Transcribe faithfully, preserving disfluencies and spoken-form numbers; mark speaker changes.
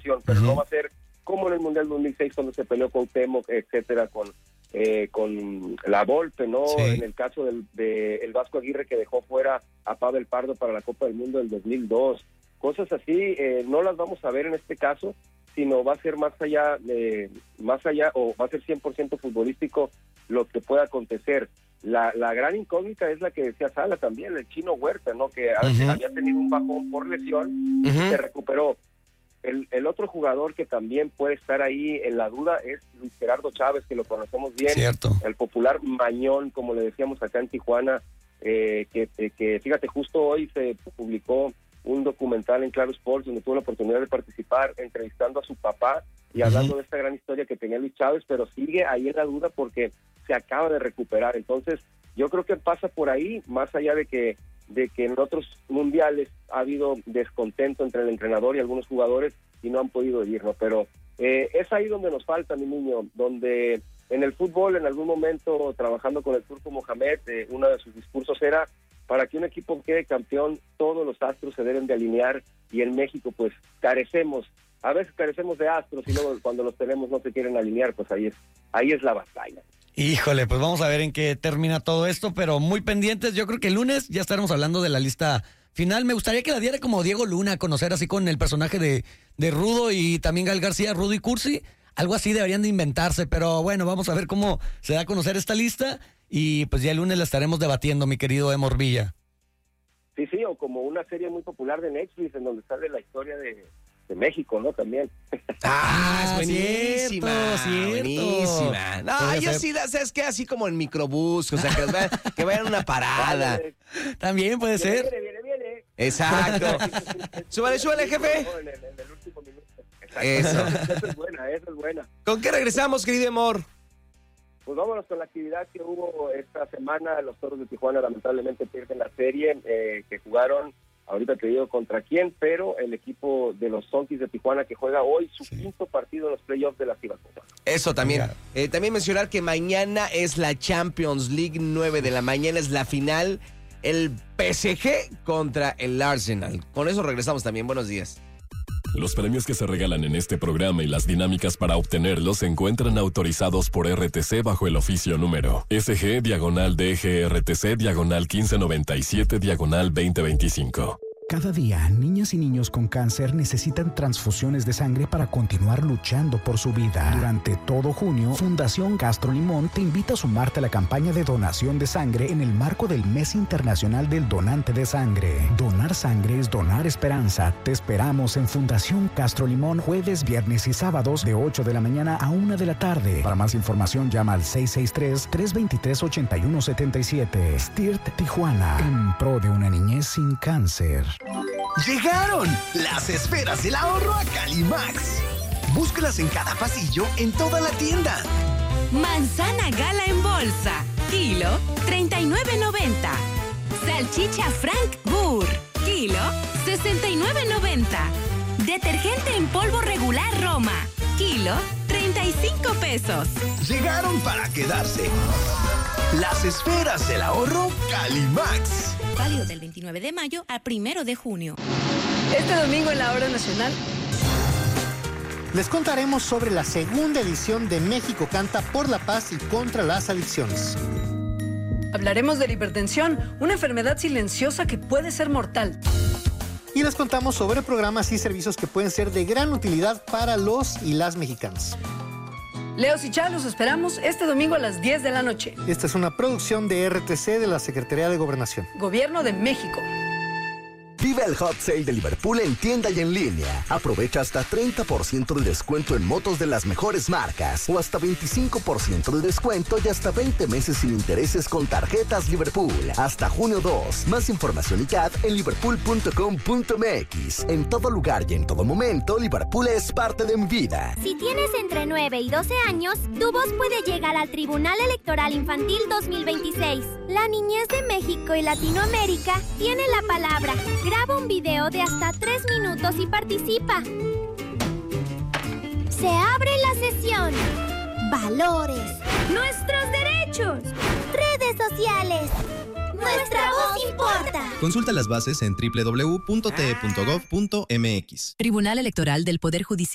Speaker 1: evolución, pero
Speaker 2: uh-huh.
Speaker 1: no va a ser como en el Mundial dos mil seis cuando se peleó con Cuauhtémoc, etcétera, con eh, con la Volpe, ¿no?
Speaker 2: Sí.
Speaker 1: En el caso del de el Vasco Aguirre, que dejó fuera a Pavel Pardo para la Copa del Mundo del dos mil dos. Cosas así eh, no las vamos a ver en este caso, sino va a ser más allá, de, más allá o va a ser cien por ciento futbolístico lo que pueda acontecer. La, la gran incógnita es la que decía Sala también, el Chino Huerta, ¿no? Que uh-huh. había tenido un bajón por lesión, uh-huh. se recuperó. El, el otro jugador que también puede estar ahí en la duda es Luis Gerardo Chávez, que lo conocemos bien.
Speaker 2: Cierto.
Speaker 1: El popular Mañón, como le decíamos acá en Tijuana, eh, que, que fíjate, justo hoy se publicó un documental en Claro Sports donde tuvo la oportunidad de participar entrevistando a su papá y uh-huh. hablando de esta gran historia que tenía Luis Chávez, pero sigue ahí en la duda porque se acaba de recuperar. Entonces yo creo que pasa por ahí, más allá de que de que en otros mundiales ha habido descontento entre el entrenador y algunos jugadores y no han podido ir, ¿no? Pero eh, es ahí donde nos falta, mi niño, donde en el fútbol en algún momento trabajando con el Turco Mohamed, eh, uno de sus discursos era: para que un equipo quede campeón, todos los astros se deben de alinear, y en México pues carecemos, a veces carecemos de astros y luego cuando los tenemos no se quieren alinear, pues ahí es, ahí es la batalla.
Speaker 2: Híjole, pues vamos a ver en qué termina todo esto, pero muy pendientes. Yo creo que el lunes ya estaremos hablando de la lista final. Me gustaría que la diera como Diego Luna, conocer así con el personaje de, de Rudo y también Gal García, Rudo y Cursi. Algo así deberían de inventarse, pero bueno, vamos a ver cómo se da a conocer esta lista y pues ya el lunes la estaremos debatiendo, mi querido Emor Villa.
Speaker 1: Sí, sí, o como una serie muy popular de Netflix en donde sale la historia de... de México, ¿no? También.
Speaker 3: Ah, es buenísima.
Speaker 2: Cierto,
Speaker 3: buenísima. No,
Speaker 2: Puede
Speaker 3: yo
Speaker 2: ser.
Speaker 3: sí, la- ¿sabes qué? Así como en microbús, o sea, que, vayan, que vayan a una parada.
Speaker 1: Vale,
Speaker 2: También puede
Speaker 1: viene,
Speaker 2: ser.
Speaker 1: viene, viene, viene.
Speaker 3: Exacto. Súbale, súbale, jefe.
Speaker 1: En el, en el último minuto. Exacto.
Speaker 3: Eso.
Speaker 1: Esa es buena, esa es buena.
Speaker 3: ¿Con qué regresamos, querido amor?
Speaker 1: Pues vámonos con la actividad que hubo esta semana. Los Toros de Tijuana lamentablemente pierden la serie eh, que jugaron, ahorita te digo contra quién, pero el equipo de los Zonkis de Tijuana que juega hoy su
Speaker 2: Sí.
Speaker 1: quinto partido en los playoffs de la Cibacopa.
Speaker 3: Eso también.
Speaker 2: Mira.
Speaker 3: Eh, también mencionar que mañana es la Champions League, nueve de la mañana es la final. El P S G contra el Arsenal. Con eso regresamos también. Buenos días.
Speaker 4: Los premios que se regalan en este programa y las dinámicas para obtenerlos se encuentran autorizados por R T C bajo el oficio número S G diagonal D G R T C diagonal quince noventa y siete diagonal veinte veinticinco.
Speaker 5: Cada día, niñas y niños con cáncer necesitan transfusiones de sangre para continuar luchando por su vida. Durante todo junio, Fundación Castro Limón te invita a sumarte a la campaña de donación de sangre en el marco del Mes Internacional del Donante de Sangre. Donar sangre es donar esperanza. Te esperamos en Fundación Castro Limón jueves, viernes y sábados de ocho de la mañana a una de la tarde. Para más información, llama al seis seis tres, tres dos tres, ocho uno siete siete. S T I R T Tijuana, en pro de una niñez sin cáncer.
Speaker 6: ¡Llegaron! Las esferas del ahorro a Calimax. Búscalas en cada pasillo, en toda la tienda.
Speaker 7: Manzana Gala en bolsa, kilo treinta y nueve noventa. Salchicha Frank Burr, kilo sesenta y nueve noventa. Detergente en polvo regular Roma, kilo treinta y cinco pesos.
Speaker 6: Llegaron para quedarse. Las esferas del ahorro Calimax.
Speaker 7: Válido del veintinueve de mayo al primero de junio.
Speaker 8: Este domingo en la Hora Nacional.
Speaker 9: Les contaremos sobre la segunda edición de México Canta por la Paz y contra las Adicciones.
Speaker 8: Hablaremos de la hipertensión, una enfermedad silenciosa que puede ser mortal.
Speaker 9: Y les contamos sobre programas y servicios que pueden ser de gran utilidad para los y las mexicanas.
Speaker 8: Leos y Chá, los esperamos este domingo a las diez de la noche.
Speaker 9: Esta es una producción de R T C de la Secretaría de Gobernación.
Speaker 8: Gobierno de México.
Speaker 6: Vive el Hot Sale de Liverpool en tienda y en línea. Aprovecha hasta treinta por ciento de descuento en motos de las mejores marcas o hasta veinticinco por ciento de descuento y hasta veinte meses sin intereses con tarjetas Liverpool. Hasta junio dos. Más información y C A D en liverpool punto com punto m x. En todo lugar y en todo momento, Liverpool es parte de mi vida.
Speaker 10: Si tienes entre nueve y doce años, tu voz puede llegar al Tribunal Electoral Infantil dos mil veintiséis. La niñez de México y Latinoamérica tiene la palabra. Graba un video de hasta tres minutos y participa. Se abre la sesión. Valores. Nuestros derechos. Redes sociales. Nuestra voz importa.
Speaker 11: Consulta las bases en doble u doble u doble u punto t e punto gov punto m x.
Speaker 7: Tribunal Electoral del Poder Judicial.